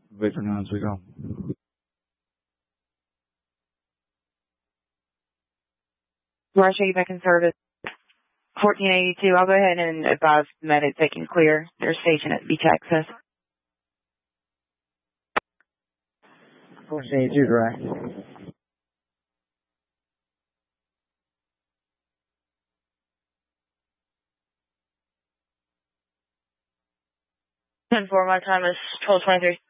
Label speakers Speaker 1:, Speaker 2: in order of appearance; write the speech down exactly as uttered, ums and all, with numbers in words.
Speaker 1: Victor nine, we go.
Speaker 2: Roger, you back in service. fourteen eighty-two, I'll go ahead and advise the medic they can clear their station at beach access.
Speaker 3: fourteen eighty-two, direct.
Speaker 2: ten four, my time is twelve twenty-three.